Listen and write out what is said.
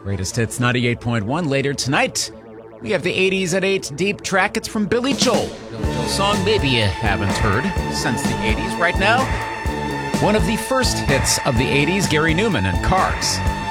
Greatest Hits 98.1 later tonight. We have the 80s at 8 deep track. It's from Billy Joel. Billy Joel song maybe you haven't heard since the 80s right now. One of the first hits of the 80s, Gary Newman and Cars.